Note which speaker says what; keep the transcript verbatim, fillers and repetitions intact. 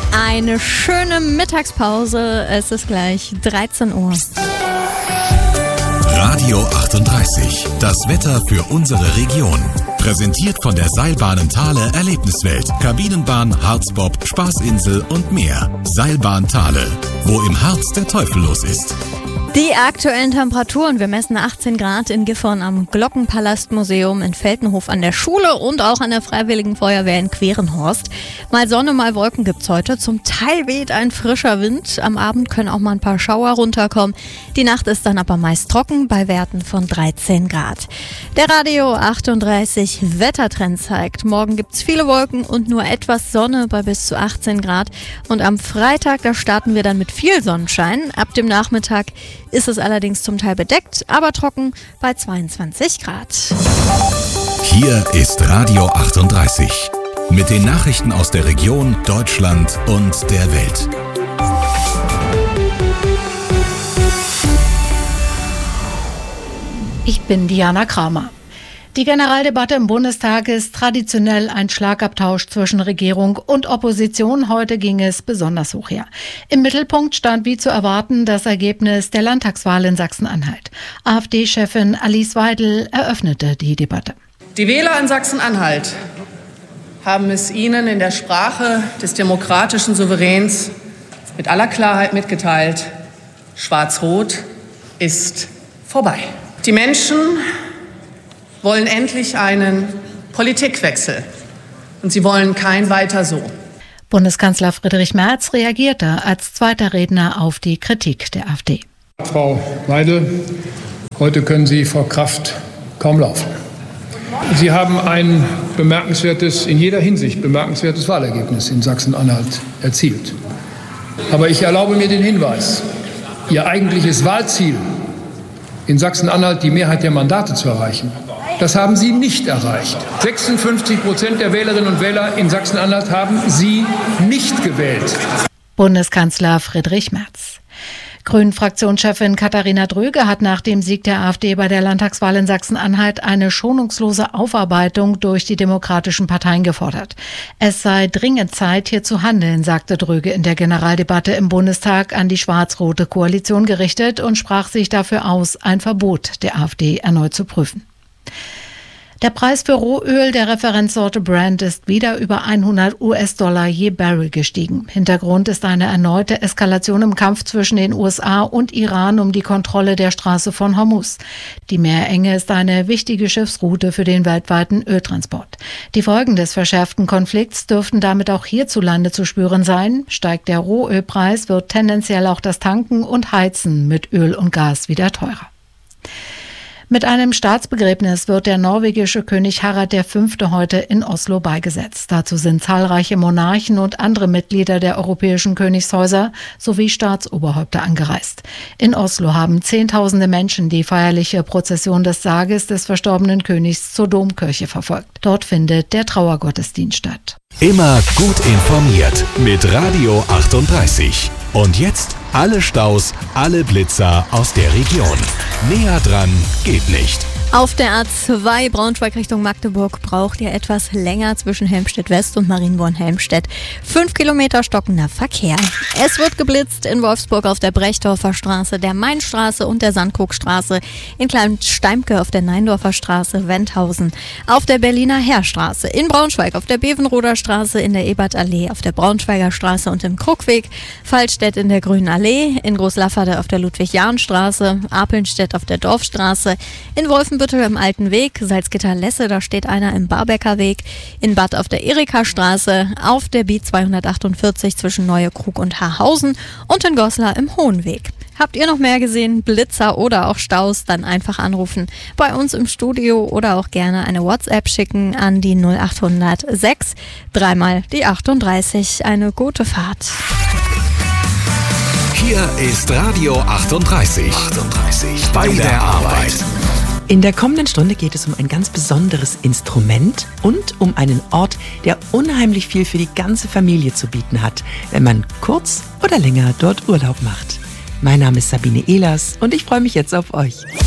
Speaker 1: Eine schöne Mittagspause. Es ist gleich dreizehn Uhr.
Speaker 2: Radio achtunddreißig. Das Wetter für unsere Region. Präsentiert von der Seilbahnen Thale Erlebniswelt. Kabinenbahn, Harzbob, Spaßinsel und mehr. Seilbahn Thale. Wo im Harz der Teufel los ist.
Speaker 1: Die aktuellen Temperaturen, wir messen achtzehn Grad in Gifhorn am Glockenpalastmuseum, in Feltenhof an der Schule und auch an der Freiwilligen Feuerwehr in Querenhorst. Mal Sonne, mal Wolken gibt's heute. Zum Teil weht ein frischer Wind. Am Abend können auch mal ein paar Schauer runterkommen. Die Nacht ist dann aber meist trocken bei Werten von dreizehn Grad. Der Radio achtunddreißig Wettertrend zeigt, morgen gibt's viele Wolken und nur etwas Sonne bei bis zu achtzehn Grad. Und am Freitag, da starten wir dann mit viel Sonnenschein. Ab dem Nachmittag ist es allerdings zum Teil bedeckt, aber trocken bei zweiundzwanzig Grad.
Speaker 2: Hier ist Radio achtunddreißig. Mit den Nachrichten aus der Region, Deutschland und der Welt.
Speaker 3: Ich bin Diana Kramer. Die Generaldebatte im Bundestag ist traditionell ein Schlagabtausch zwischen Regierung und Opposition. Heute ging es besonders hoch her. Im Mittelpunkt stand wie zu erwarten das Ergebnis der Landtagswahl in Sachsen-Anhalt. AfD-Chefin Alice Weidel eröffnete die Debatte.
Speaker 4: Die Wähler in Sachsen-Anhalt haben es Ihnen in der Sprache des demokratischen Souveräns mit aller Klarheit mitgeteilt: Schwarz-Rot ist vorbei. Die Menschen wollen endlich einen Politikwechsel. Und sie wollen kein Weiter so.
Speaker 3: Bundeskanzler Friedrich Merz reagierte als zweiter Redner auf die Kritik der AfD.
Speaker 5: Frau Weidel, heute können Sie vor Kraft kaum laufen. Sie haben ein bemerkenswertes, in jeder Hinsicht bemerkenswertes Wahlergebnis in Sachsen-Anhalt erzielt. Aber ich erlaube mir den Hinweis, Ihr eigentliches Wahlziel, in Sachsen-Anhalt die Mehrheit der Mandate zu erreichen, das haben Sie nicht erreicht. sechsundfünfzig Prozent der Wählerinnen und Wähler in Sachsen-Anhalt haben Sie nicht gewählt.
Speaker 3: Bundeskanzler Friedrich Merz. Grünen-Fraktionschefin Katharina Dröge hat nach dem Sieg der AfD bei der Landtagswahl in Sachsen-Anhalt eine schonungslose Aufarbeitung durch die demokratischen Parteien gefordert. Es sei dringend Zeit, hier zu handeln, sagte Dröge in der Generaldebatte im Bundestag an die schwarz-rote Koalition gerichtet und sprach sich dafür aus, ein Verbot der AfD erneut zu prüfen. Der Preis für Rohöl der Referenzsorte Brent ist wieder über hundert US-Dollar je Barrel gestiegen. Hintergrund ist eine erneute Eskalation im Kampf zwischen den U S A und Iran um die Kontrolle der Straße von Hormuz. Die Meerenge ist eine wichtige Schiffsroute für den weltweiten Öltransport. Die Folgen des verschärften Konflikts dürften damit auch hierzulande zu spüren sein. Steigt der Rohölpreis, wird tendenziell auch das Tanken und Heizen mit Öl und Gas wieder teurer. Mit einem Staatsbegräbnis wird der norwegische König Harald der Fünfte heute in Oslo beigesetzt. Dazu sind zahlreiche Monarchen und andere Mitglieder der europäischen Königshäuser sowie Staatsoberhäupter angereist. In Oslo haben Zehntausende Menschen die feierliche Prozession des Sarges des verstorbenen Königs zur Domkirche verfolgt. Dort findet der Trauergottesdienst statt.
Speaker 2: Immer gut informiert mit Radio achtunddreißig. Und jetzt alle Staus, alle Blitzer aus der Region. Näher dran geht nicht.
Speaker 1: Auf der A zwei Braunschweig Richtung Magdeburg braucht ihr etwas länger zwischen Helmstedt West und Marienborn-Helmstedt. Fünf Kilometer stockender Verkehr. Es wird geblitzt in Wolfsburg auf der Brechdorfer Straße, der Mainstraße und der Sandkrugstraße, in Kleinsteimke auf der Neindorfer Straße, Wendhausen, auf der Berliner Heerstraße, in Braunschweig auf der Bevenroder Straße, in der Ebertallee, auf der Braunschweiger Straße und im Krugweg, Fallstedt in der Grünen Allee, in Großlafferde auf der Ludwig-Jahn-Straße, Apelnstedt auf der Dorfstraße, in Wolfenbüttel im Alten Weg, Salzgitter-Lesse, da steht einer im Barbecker Weg, in Bad auf der Erika-Straße, auf der B zweihundertachtundvierzig zwischen Neue Krug und Haarhausen und in Goslar im Hohenweg. Habt ihr noch mehr gesehen, Blitzer oder auch Staus, dann einfach anrufen bei uns im Studio oder auch gerne eine WhatsApp schicken an die null acht hundert sechs, dreimal die achtunddreißig. Eine gute Fahrt.
Speaker 2: Hier ist Radio achtunddreißig. achtunddreißig bei der Arbeit.
Speaker 6: In der kommenden Stunde geht es um ein ganz besonderes Instrument und um einen Ort, der unheimlich viel für die ganze Familie zu bieten hat, wenn man kurz oder länger dort Urlaub macht. Mein Name ist Sabine Ehlers und ich freue mich jetzt auf euch.